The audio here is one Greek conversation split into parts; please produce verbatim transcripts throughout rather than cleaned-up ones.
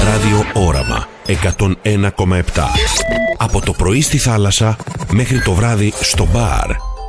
Ράδιο Όραμα εκατόν ένα κόμμα επτά. Από το πρωί στη θάλασσα μέχρι το βράδυ στο μπαρ.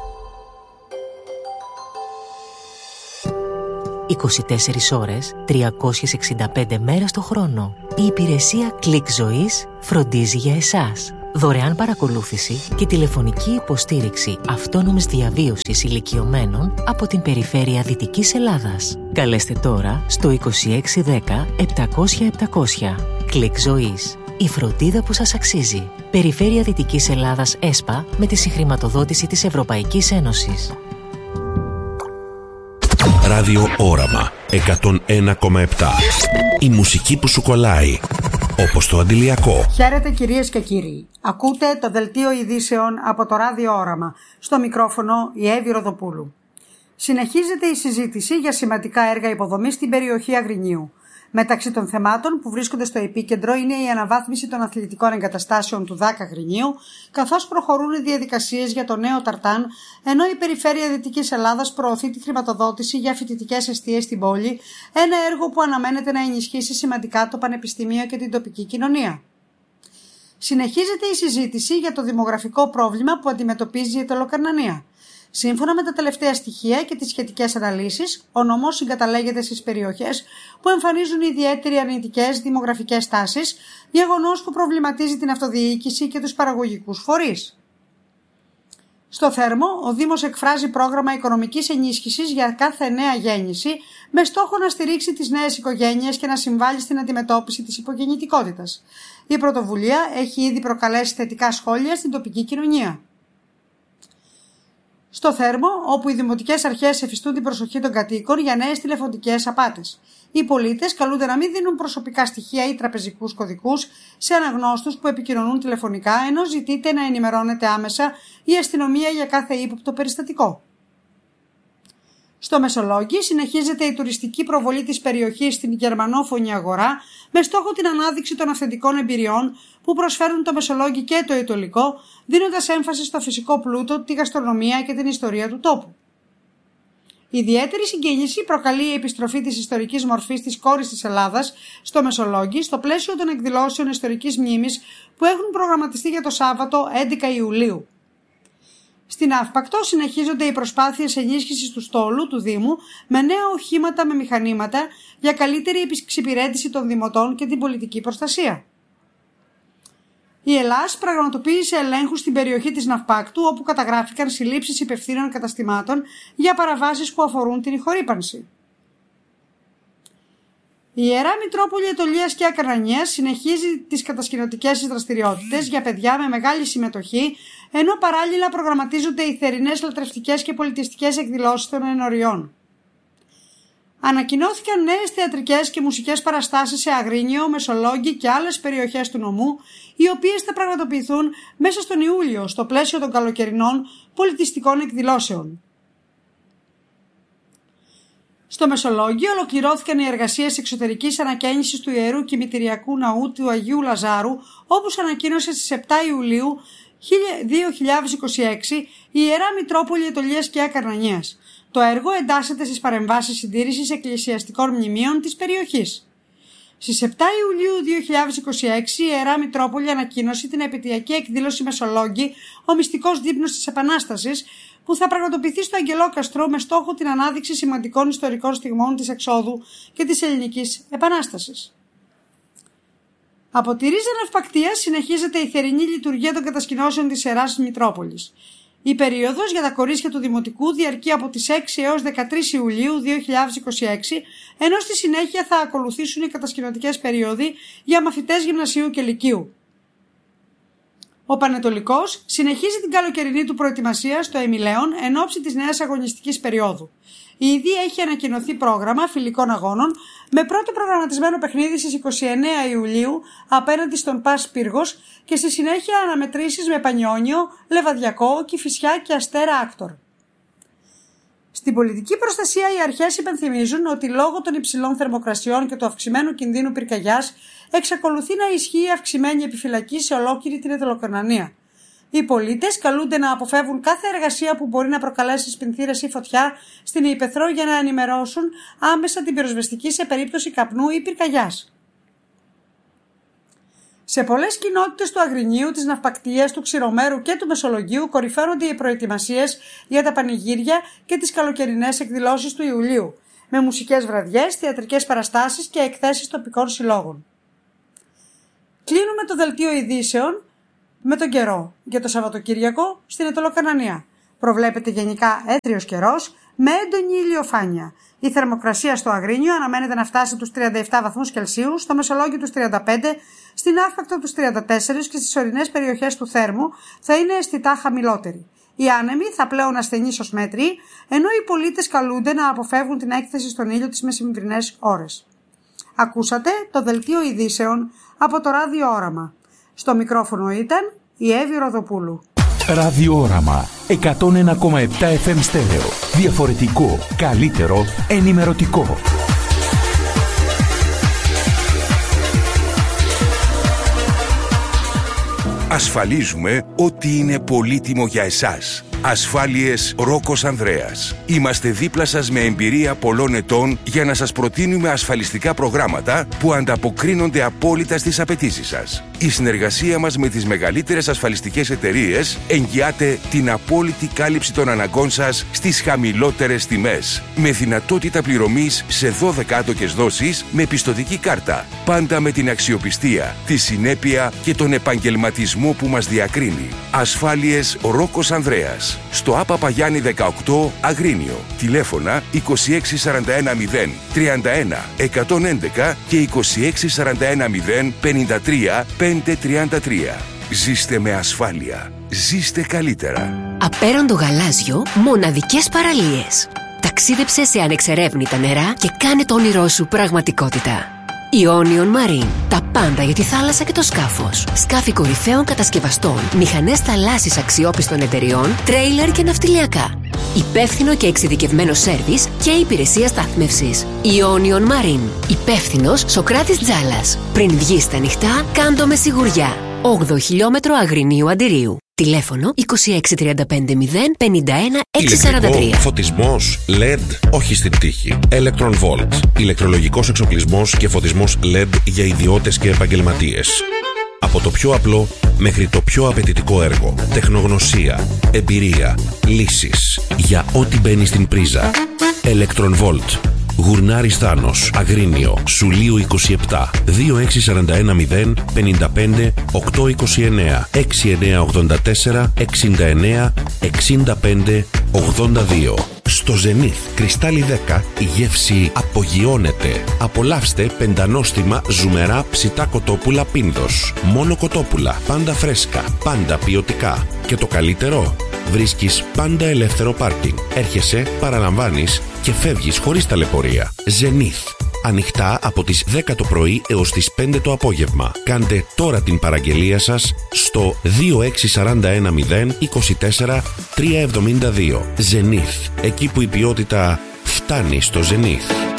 είκοσι τέσσερις ώρες, τριακόσιες εξήντα πέντε μέρες το χρόνο. Η υπηρεσία Click Ζωής φροντίζει για εσάς. Δωρεάν παρακολούθηση και τηλεφωνική υποστήριξη αυτόνομης διαβίωσης ηλικιωμένων από την περιφέρεια Δυτικής Ελλάδας. Καλέστε τώρα στο είκοσι έξι δέκα επτακόσια επτακόσια. Click Ζωής. Η φροντίδα που σας αξίζει. Περιφέρεια Δυτικής Ελλάδας ΕΣΠΑ με τη συγχρηματοδότηση της Ευρωπαϊκής Ένωσης. Ράδιο Όραμα εκατόν ένα κόμμα επτά. Η μουσική που σου κολλάει, όπως το αντιλιακό. Χαίρετε κυρίες και κύριοι. Ακούτε το δελτίο ειδήσεων από το Ράδιο Όραμα. Στο μικρόφωνο η Εύη Ροδοπούλου. Συνεχίζεται η συζήτηση για σημαντικά έργα υποδομής στην περιοχή Αγρινίου. Μεταξύ των θεμάτων που βρίσκονται στο επίκεντρο είναι η αναβάθμιση των αθλητικών εγκαταστάσεων του ΔΑΚ Αγρινίου, καθώς προχωρούν οι διαδικασίες για το νέο ταρτάν, ενώ η Περιφέρεια Δυτικής Ελλάδας προωθεί τη χρηματοδότηση για φοιτητικές εστίες στην πόλη, ένα έργο που αναμένεται να ενισχύσει σημαντικά το πανεπιστήμιο και την τοπική κοινωνία. Συνεχίζεται η συζήτηση για το δημογραφικό πρόβλημα που αντιμετωπίζει η Αιτωλοκαρνανία. Σύμφωνα με τα τελευταία στοιχεία και τις σχετικές αναλύσεις, ο νομός συγκαταλέγεται στις περιοχές που εμφανίζουν ιδιαίτερη αρνητικές δημογραφικές τάσεις, γεγονός που προβληματίζει την αυτοδιοίκηση και τους παραγωγικούς φορείς. Στο Θέρμο, ο Δήμος εκφράζει πρόγραμμα οικονομικής ενίσχυσης για κάθε νέα γέννηση, με στόχο να στηρίξει τις νέες οικογένειες και να συμβάλλει στην αντιμετώπιση της υπογεννητικότητας. Η πρωτοβουλία έχει ήδη προκαλέσει θετικά σχόλια στην τοπική κοινωνία. Στο Θέρμο, όπου οι δημοτικές αρχές εφιστούν την προσοχή των κατοίκων για νέες τηλεφωνικές απάτες. Οι πολίτες καλούνται να μην δίνουν προσωπικά στοιχεία ή τραπεζικούς κωδικούς σε αναγνώστους που επικοινωνούν τηλεφωνικά, ενώ ζητείται να ενημερώνεται άμεσα η αστυνομία για κάθε ύποπτο περιστατικό. Στο Μεσολόγγι συνεχίζεται η τουριστική προβολή της περιοχής στην γερμανόφωνη αγορά, με στόχο την ανάδειξη των αυθεντικών εμπειριών που προσφέρουν το Μεσολόγγι και το Αιτωλικό, δίνοντας έμφαση στο φυσικό πλούτο, τη γαστρονομία και την ιστορία του τόπου. Ιδιαίτερη συγκίνηση προκαλεί η επιστροφή της ιστορικής μορφής της κόρης της Ελλάδας στο Μεσολόγγι, στο πλαίσιο των εκδηλώσεων ιστορικής μνήμης που έχουν προγραμματιστεί για το Σάββατο έντεκα Ιουλίου. Στην Αύπακτο συνεχίζονται οι προσπάθειες ενίσχυσης του στόλου του Δήμου με νέα οχήματα με μηχανήματα για καλύτερη εξυπηρέτηση των δημοτών και την πολιτική προστασία. Η Ελλάς πραγματοποίησε ελέγχους στην περιοχή της Ναυπάκτου, όπου καταγράφηκαν συλλήψεις υπευθύνων καταστημάτων για παραβάσεις που αφορούν την ηχορύπανση. Η Ιερά Μητρόπολη Αιτωλίας και Ακαρνανίας συνεχίζει τις κατασκηνωτικές της δραστηριότητες για παιδιά με μεγάλη συμμετοχή, ενώ παράλληλα προγραμματίζονται οι θερινές λατρευτικές και πολιτιστικές εκδηλώσεις των ενωριών. Ανακοινώθηκαν νέες θεατρικές και μουσικές παραστάσεις σε Αγρίνιο, Μεσολόγγι και άλλες περιοχές του νομού, οι οποίες θα πραγματοποιηθούν μέσα στον Ιούλιο στο πλαίσιο των καλοκαιρινών πολιτιστικών εκδηλώσεων. Στο Μεσολόγγι ολοκληρώθηκαν οι εργασίες εξωτερικής ανακαίνησης του Ιερού Κημητηριακού Ναού του Αγίου Λαζάρου, όπως ανακοίνωσε στις επτά Ιουλίου δύο χιλιάδες είκοσι έξι η Ιερά Μητρόπολη Αιτωλίας και Ακαρνανίας. Το έργο εντάσσεται στις παρεμβάσεις συντήρησης εκκλησιαστικών μνημείων της περιοχής. Στις επτά Ιουλίου δύο χιλιάδες είκοσι έξι η Ιερά Μητρόπολη ανακοίνωσε την επαιτειακή εκδήλωση Μεσολόγγι, ο μυστικός δείπνος της Επανάστασης, που θα πραγματοποιηθεί στο Αγγελόκαστρο με στόχο την ανάδειξη σημαντικών ιστορικών στιγμών της εξόδου και της Ελληνικής Επανάστασης. Από τη Ρίζα Ναυπακτίας συνεχίζεται η θερινή λειτουργία των κατασκηνώσεων της Ιεράς Μητρόπολης. Η περίοδος για τα κορίτσια του Δημοτικού διαρκεί από τις έξι έως δεκατρείς Ιουλίου δύο χιλιάδες είκοσι έξι, ενώ στη συνέχεια θα ακολουθήσουν οι κατασκηνωτικές περίοδοι για μαθητές γυμνασίου και λυκείου. Ο Πανετολικός συνεχίζει την καλοκαιρινή του προετοιμασία στο Εμιλέον εν ώψη της νέας αγωνιστικής περίοδου. Ήδη έχει ανακοινωθεί πρόγραμμα φιλικών αγώνων με πρώτο προγραμματισμένο παιχνίδι στις είκοσι εννέα Ιουλίου απέναντι στον ΠΑΣ Πύργος και στη συνέχεια αναμετρήσεις με Πανιόνιο, Λεβαδιακό, Κηφισιά και Αστέρα Άκτορ. Στην πολιτική προστασία οι αρχές υπενθυμίζουν ότι λόγω των υψηλών θερμοκρασιών και του αυξημένου κινδύνου πυρκαγιάς εξακολουθεί να ισχύει αυξημένη επιφυλακή σε ολόκληρη την Αιτωλοκαρνανία. Οι πολίτες καλούνται να αποφεύγουν κάθε εργασία που μπορεί να προκαλέσει σπινθήρες ή φωτιά στην Ηπεθρό για να ενημερώσουν άμεσα την πυροσβεστική σε περίπτωση καπνού ή πυρκαγιάς. Σε πολλές κοινότητες του Αγρινίου, της Ναυπακτίας, του Ξηρομέρου και του Μεσολογγίου κορυφαίνονται οι προετοιμασίες για τα πανηγύρια και τις καλοκαιρινές εκδηλώσεις του Ιουλίου, με μουσικές βραδιές, θεατρικές παραστάσεις και εκθέσεις τοπικών συλλόγων. Κλείνουμε το δελτίο ειδήσεων με τον καιρό για το Σαββατοκύριακο στην Αιτωλοκανανία. Προβλέπεται γενικά έθριος καιρός με έντονη ηλιοφάνεια. Η θερμοκρασία στο Αγρίνιο αναμένεται να φτάσει τους τριάντα επτά βαθμούς Κελσίου, στο Μεσολόγγιο τους τριάντα πέντε, στην Άρπακτο τους τριάντα τέσσερα και στις ορεινές περιοχές του Θέρμου θα είναι αισθητά χαμηλότεροι. Οι άνεμοι θα πλέουν ασθενείς ως μέτροι, ενώ οι πολίτες καλούνται να αποφεύγουν την έκθεση στον ήλιο τις μεσημβρινές ώρες. Ακούσατε το δελτίο ειδήσεων από το Ραδιόραμα. Στο μικρόφωνο ήταν η Εύη Ροδοπούλου. Ραδιόραμα εκατόν ένα κόμμα επτά εφ εμ στέρεο. Διαφορετικό, καλύτερο, ενημερωτικό. Ασφαλίζουμε ότι είναι πολύτιμο για εσάς. Ασφάλειες Ρόκος Ανδρέας. Είμαστε δίπλα σας με εμπειρία πολλών ετών για να σας προτείνουμε ασφαλιστικά προγράμματα που ανταποκρίνονται απόλυτα στις απαιτήσεις σας. Η συνεργασία μας με τις μεγαλύτερες ασφαλιστικές εταιρείες εγγυάται την απόλυτη κάλυψη των αναγκών σας στις χαμηλότερες τιμές. Με δυνατότητα πληρωμής σε δώδεκα άτοκες δόσεις με πιστωτική κάρτα. Πάντα με την αξιοπιστία, τη συνέπεια και τον επαγγελματισμό που μας διακρίνει. Ασφάλειες Ρόκος Ανδρέας. Στο ΑΠΑ Παγιάννη δεκαοκτώ Αγρίνιο. Τηλέφωνα είκοσι έξι σαράντα ένα μηδέν τριάντα ένα εκατόν έντεκα και είκοσι έξι σαράντα ένα μηδέν πενήντα τρία πεντακόσια τριάντα τρία. Ζήστε με ασφάλεια. Ζήστε καλύτερα. Απέραντο γαλάζιο, μοναδικές παραλίες. Ταξίδεψε σε ανεξερεύνητα νερά και κάνε το όνειρό σου πραγματικότητα. Ionion Marine. Τα πάντα για τη θάλασσα και το σκάφος. Σκάφη κορυφαίων κατασκευαστών, μηχανές θαλάσσης αξιόπιστων εταιριών, τρέιλερ και ναυτιλιακά. Υπεύθυνο και εξειδικευμένο σέρβις και υπηρεσία στάθμευσης. Ionion Marine. Υπεύθυνος Σοκράτης Τζάλας. Πριν βγεις στα νυχτά, κάντο με σιγουριά. όγδοο χιλιόμετρο Αγρινίου Αντιρίου. Τηλέφωνο είκοσι έξι τριάντα πέντε μηδέν πενήντα ένα έξι σαράντα τρία. Ηλεκτρικό, φωτισμός, ελ ι ντι, όχι στην τύχη. Electron Volt. Ηλεκτρολογικός εξοπλισμός και φωτισμός ελ ι ντι για ιδιώτες και επαγγελματίες. Από το πιο απλό μέχρι το πιο απαιτητικό έργο. Τεχνογνωσία, εμπειρία, λύσεις. Για ό,τι μπαίνει στην πρίζα. Electron Volt. Γουρνάρης Θάνος, Αγρίνιο, Σουλίου είκοσι επτά, δύο έξι σαράντα ένα μηδέν πενήντα πέντε οκτακόσια είκοσι εννέα, έξι εννέα ογδόντα τέσσερα εξήντα εννέα εξήντα πέντε ογδόντα δύο. Στο Zenith Κρυστάλλι δέκα η γεύση απογειώνεται. Απολαύστε πεντανόστιμα ζουμερά ψητά κοτόπουλα Πίνδος. Μόνο κοτόπουλα, πάντα φρέσκα, πάντα ποιοτικά. Και το καλύτερο, βρίσκεις πάντα ελεύθερο πάρκινγκ. Έρχεσαι, παραλαμβάνεις και φεύγεις χωρίς ταλαιπωρία. Zenith. Ανοιχτά από τις δέκα το πρωί έως τις πέντε το απόγευμα. Κάντε τώρα την παραγγελία σας στο δύο έξι σαράντα ένα μηδέν είκοσι τέσσερα τριακόσια εβδομήντα δύο. Zenith. Εκεί που η ποιότητα φτάνει στο Zenith.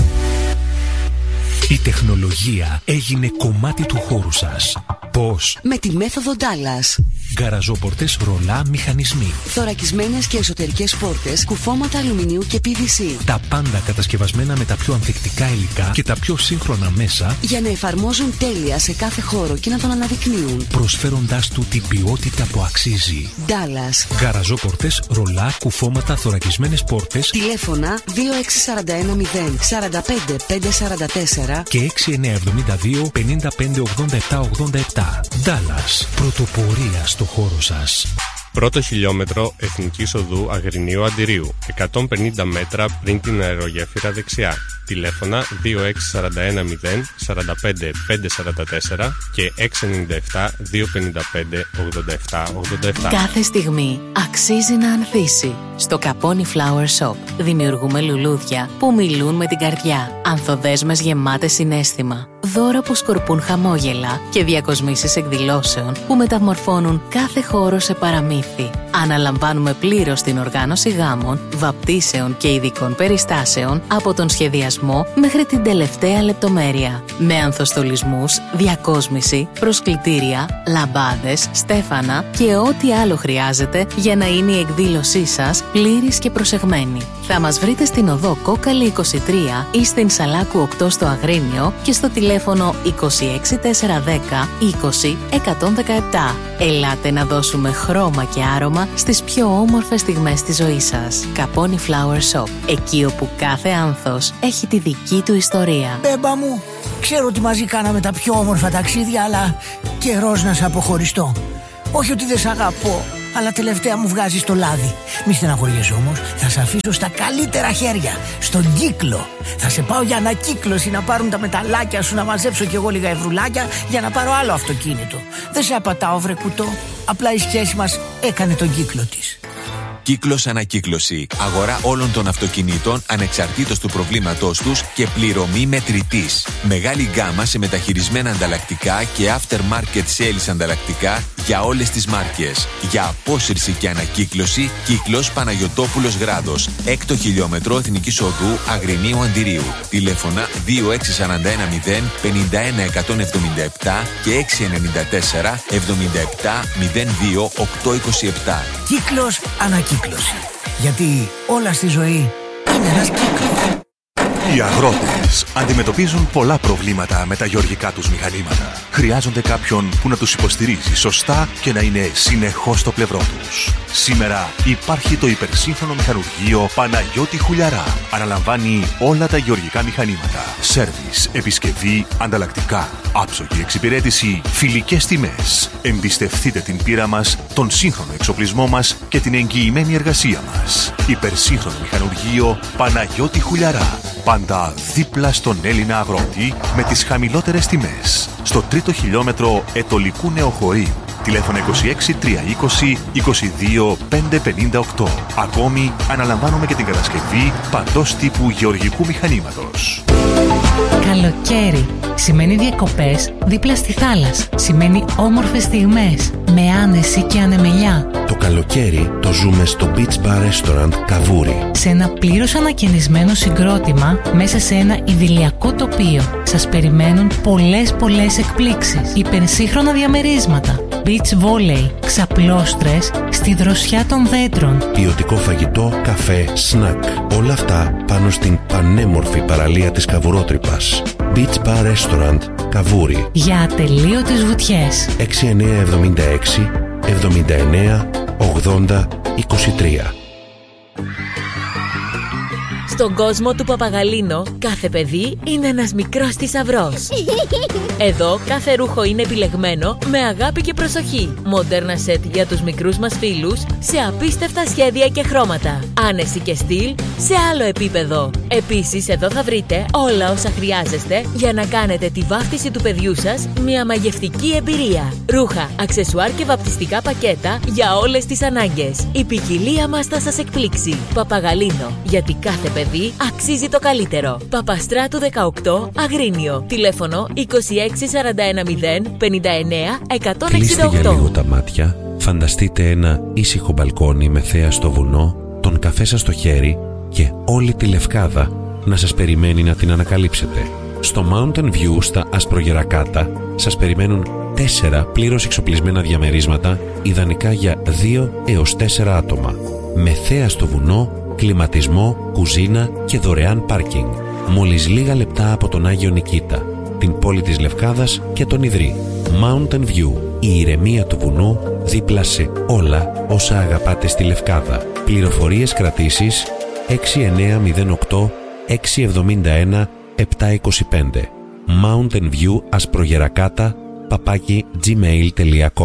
Η τεχνολογία έγινε κομμάτι του χώρου σας. Πώς? Με τη μέθοδο Dallas. Γκαραζόπορτες ρολά μηχανισμοί. Θωρακισμένες και εσωτερικές πόρτες, κουφώματα αλουμινίου και πι βι σι. Τα πάντα κατασκευασμένα με τα πιο ανθεκτικά υλικά και τα πιο σύγχρονα μέσα για να εφαρμόζουν τέλεια σε κάθε χώρο και να τον αναδεικνύουν, προσφέροντάς του την ποιότητα που αξίζει. Dallas. Γκαραζόπορτες, ρολά, κουφώματα, θωρακισμένες πόρτες. Τηλέφωνα δύο έξι σαράντα ένα μηδέν σαράντα πέντε πεντακόσια σαράντα τέσσερα και έξι εννέα εβδομήντα δύο πενήντα πέντε ογδόντα επτά ογδόντα επτά. Dallas. Πρωτοπορία στο χώρο σας. Πρώτο χιλιόμετρο Εθνικής Οδού Αγρινίου Αντιρίου, εκατόν πενήντα μέτρα πριν την αερογέφυρα δεξιά. Τηλέφωνα δύο έξι σαράντα ένα μηδέν σαράντα πέντε πεντακόσια σαράντα τέσσερα και έξι εννιά επτά δύο πενήντα πέντε ογδόντα επτά ογδόντα επτά. Κάθε στιγμή αξίζει να ανθίσει. Στο Καπόνι Flower Shop δημιουργούμε λουλούδια που μιλούν με την καρδιά. Ανθοδέσμες γεμάτες συναίσθημα. Δώρα που σκορπούν χαμόγελα και διακοσμήσεις εκδηλώσεων που μεταμορφώνουν κάθε χώρο σε παραμύθι. Αναλαμβάνουμε πλήρως την οργάνωση γάμων, βαπτίσεων και ειδικών περιστάσεων από τον σχεδιασμό μέχρι την τελευταία λεπτομέρεια. Με ανθοστολισμούς, διακόσμηση, προσκλητήρια, λαμπάδες, στέφανα και ό,τι άλλο χρειάζεται για να είναι η εκδήλωσή σας πλήρης και προσεγμένη. Θα μας βρείτε στην οδό Κόκαλη είκοσι τρία ή στην Σαλάκου οκτώ στο Αγρίνιο και στο τηλέφωνο τηλέφωνο είκοσι έξι τετρακόσια δέκα είκοσι εκατόν δεκαεπτά. Ελάτε να δώσουμε χρώμα και άρωμα στις πιο όμορφες στιγμές της ζωής σας. Καπόνι Flower Shop. Εκεί όπου κάθε άνθος έχει τη δική του ιστορία. Μπέμπα μου, ξέρω ότι μαζί κάναμε τα πιο όμορφα ταξίδια, αλλά καιρός να σε αποχωριστώ. Όχι ότι δεν σ' αγαπώ, αλλά τελευταία μου βγάζεις το λάδι. Μη στεναχωριέσαι όμως, θα σε αφήσω στα καλύτερα χέρια, στον κύκλο. Θα σε πάω για ανακύκλωση να πάρουν τα μεταλλάκια σου, να μαζέψω κι εγώ λίγα ευρουλάκια για να πάρω άλλο αυτοκίνητο. Δεν σε απατάω, βρε κουτό, απλά η σχέση μας έκανε τον κύκλο της. Κύκλος Ανακύκλωση. Αγορά όλων των αυτοκινήτων ανεξαρτήτως του προβλήματός τους και πληρωμή μετρητής. Μεγάλη γκάμα σε μεταχειρισμένα ανταλλακτικά και aftermarket sales ανταλλακτικά για όλες τις μάρκες. Για απόσυρση και ανακύκλωση, Κύκλος Παναγιωτόπουλος Γράδος. Έκτο χιλιόμετρο Εθνικής Οδού Αγρινίου Αντιρίου. Τηλέφωνα δύο έξι τέσσερα ένα μηδέν πενήντα ένα εκατόν εβδομήντα επτά και έξι εννιά τέσσερα εβδομήντα επτά μηδέν δύο οκτώ είκοσι επτά. Κύκλος Ανακύκλωση. Γιατί όλα στη ζωή είναι ένας κύκλος. Οι αγρότες αντιμετωπίζουν πολλά προβλήματα με τα γεωργικά τους μηχανήματα. Χρειάζονται κάποιον που να τους υποστηρίζει σωστά και να είναι συνεχώς στο πλευρό τους. Σήμερα υπάρχει το υπερσύγχρονο μηχανουργείο Παναγιώτη Χουλιαρά. Αναλαμβάνει όλα τα γεωργικά μηχανήματα. Σέρβις, επισκευή, ανταλλακτικά, άψογη εξυπηρέτηση, φιλικές τιμές. Εμπιστευτείτε την πείρα μας, τον σύγχρονο εξοπλισμό μας και την εγγυημένη εργασία μας. Υπερσύγχρονο μηχανουργείο Παναγιώτη Χουλιαρά. Πάντα δίπλα στον Έλληνα αγρότη με τις χαμηλότερες τιμές. Στο τρίτο χιλιόμετρο Ετωλικού Νεοχωρίου. Τηλέφωνο είκοσι έξι τριακόσια είκοσι είκοσι δύο πεντακόσια πενήντα οκτώ. Ακόμη αναλαμβάνουμε και την κατασκευή παντός τύπου γεωργικού μηχανήματος. Καλοκαίρι σημαίνει διακοπές δίπλα στη θάλασσα. Σημαίνει όμορφες στιγμές με άνεση και ανεμελιά. Το καλοκαίρι το ζούμε στο Beach Bar Restaurant Καβούρι. Σε ένα πλήρως ανακαινισμένο συγκρότημα μέσα σε ένα ιδηλιακό τοπίο. Σας περιμένουν πολλές πολλές εκπλήξεις. Υπερσύγχρονα διαμερίσματα. Beach volley, ξαπλώστρες στη δροσιά των δέντρων. Ποιοτικό φαγητό, καφέ, σνακ. Όλα αυτά πάνω στην πανέμορφη παραλία της Καβουρότρυπας. Beach Bar Restaurant Καβούρι. Για ατελείωτες βουτιές. έξι εννιά εβδομήντα έξι εβδομήντα εννέα ογδόντα είκοσι τρία. Στον κόσμο του Παπαγαλίνο, κάθε παιδί είναι ένας μικρός θησαυρός. Εδώ κάθε ρούχο είναι επιλεγμένο με αγάπη και προσοχή. Μοντέρνα σετ για τους μικρούς μας φίλους σε απίστευτα σχέδια και χρώματα. Άνεση και στυλ σε άλλο επίπεδο. Επίσης εδώ θα βρείτε όλα όσα χρειάζεστε για να κάνετε τη βάφτιση του παιδιού σας μια μαγευτική εμπειρία. Ρούχα, αξεσουάρ και βαπτιστικά πακέτα για όλες τις ανάγκες. Η ποικιλία μας θα σας εκπλήξει. Παπαγαλίνο, γιατί κάθε παιδί αξίζει το καλύτερο. Παπαστράτου δεκαοκτώ, Αγρίνιο. Τηλέφωνο είκοσι έξι σαράντα ένα μηδέν πενήντα εννέα εκατόν εξήντα οκτώ. Κλείστε για λίγο τα μάτια, φανταστείτε ένα ήσυχο μπαλκόνι με θέα στο βουνό, τον καφέ σας στο χέρι και όλη τη Λευκάδα να σας περιμένει να την ανακαλύψετε. Στο Mountain View στα Ασπρογερακάτα σας περιμένουν τέσσερα πλήρως εξοπλισμένα διαμερίσματα, ιδανικά για δύο έως τέσσερα άτομα. Με θέα στο βουνό, κλιματισμό, κουζίνα και δωρεάν πάρκινγκ. Μόλις λίγα λεπτά από τον Άγιο Νικήτα, την πόλη της Λευκάδας και τον Ιδρύ. Mountain View, η ηρεμία του βουνού δίπλα σε όλα όσα αγαπάτε στη Λευκάδα. Πληροφορίες κρατήσεις έξι εννιά μηδέν οκτώ έξι εβδομήντα ένα επτά είκοσι πέντε. Mountain View Ασπρογερακάτα παπάκι gmail τελεία com.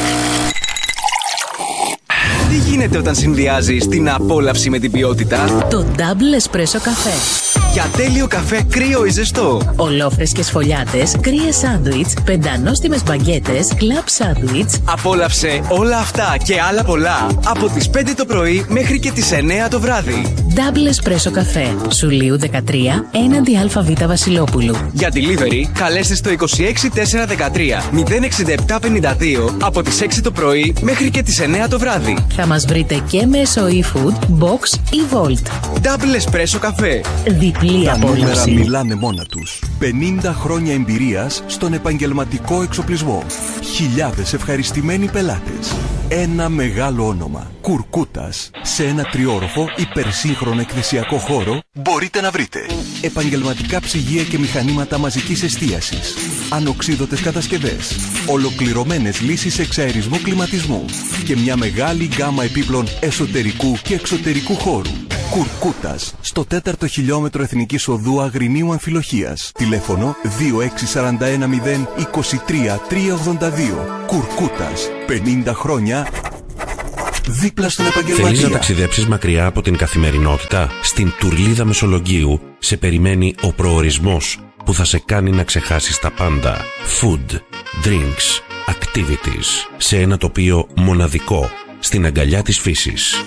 Τι γίνεται όταν συνδυάζεις την απόλαυση με την ποιότητα? Το Double Espresso καφέ. Για τέλειο καφέ κρύο ή ζεστό. Ολόφρεσκες φωλιάτες, κρύες σάντουιτς, πεντανόστιμες μπαγκέτες, κλαμπ σάντουιτς. Απόλαυσε όλα αυτά και άλλα πολλά από τις πέντε το πρωί μέχρι και τις εννέα το βράδυ. Double Espresso καφέ. Σουλίου δεκατρία, έναντι ΑΒ Βασιλόπουλου. Για delivery καλέστε στο είκοσι έξι τετρακόσια δεκατρία μηδέν εξήντα επτά πενήντα δύο από τις έξι το πρωί μέχρι και τις εννέα το βράδυ. Θα μας βρείτε και μέσω eFood, Box ή Volt. Double Espresso καφέ. Διπλή Τα απόλαυση. νούμερα μιλάνε μόνα τους. πενήντα χρόνια εμπειρίας στον επαγγελματικό εξοπλισμό. Χιλιάδες ευχαριστημένοι πελάτες. Ένα μεγάλο όνομα. Κουρκούτας. Σε ένα τριόροφο υπερσύγχρονο σύγχρονο εκθεσιακό χώρο μπορείτε να βρείτε επαγγελματικά ψυγεία και μηχανήματα μαζικής εστίασης, ανοξίδωτες κατασκευές, ολοκληρωμένες λύσεις εξαερισμού κλιματισμού και μια μεγάλη γκάμα επίπλων εσωτερικού και εξωτερικού χώρου. Κουρκούτας, στο τέταρτο χιλιόμετρο Εθνικής Οδού Αγρινίου Αμφιλοχίας. Τηλέφωνο δύο έξι τέσσερα ένα μηδέν είκοσι τρία τριακόσια ογδόντα δύο. Κουρκούτας, πενήντα χρόνια δίπλα στον επαγγελματία. Θέλεις να ταξιδέψεις μακριά από την καθημερινότητα? Στην Τουρλίδα Μεσολογγίου σε περιμένει ο προορισμός που θα σε κάνει να ξεχάσεις τα πάντα. Food, drinks, activities, σε ένα τοπίο μοναδικό, στην αγκαλιά της φύσης.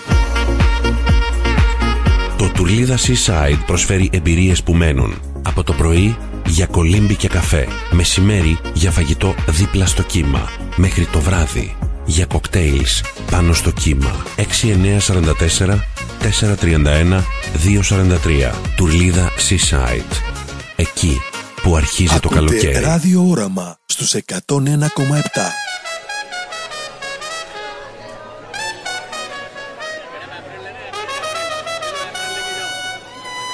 Το Τουρλίδα Seaside προσφέρει εμπειρίες που μένουν. Από το πρωί για κολύμπι και καφέ, μεσημέρι για φαγητό δίπλα στο κύμα, μέχρι το βράδυ για κοκτέιλς πάνω στο κύμα. έξι εννιά τέσσερα τέσσερα τέσσερα τρία ένα δύο τέσσερα τρία. Τουρλίδα Seaside. Εκεί που αρχίζει Ακούτε το καλοκαίρι. Ράδιο Όραμα στους εκατόν ένα κόμμα επτά.